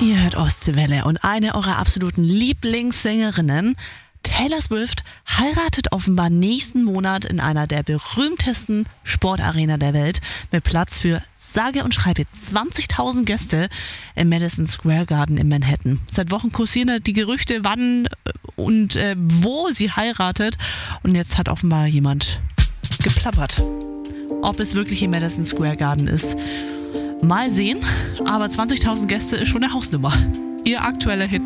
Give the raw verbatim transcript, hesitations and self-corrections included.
Ihr hört Ostseewelle und eine eurer absoluten Lieblingssängerinnen, Taylor Swift, heiratet offenbar nächsten Monat in einer der berühmtesten Sportarena der Welt mit Platz für sage und schreibe zwanzigtausend Gäste im Madison Square Garden in Manhattan. Seit Wochen kursieren die Gerüchte, wann und äh, wo sie heiratet, und jetzt hat offenbar jemand geplappert. Ob es wirklich im Madison Square Garden ist, mal sehen, aber zwanzigtausend Gäste ist schon eine Hausnummer. Ihr aktueller Hit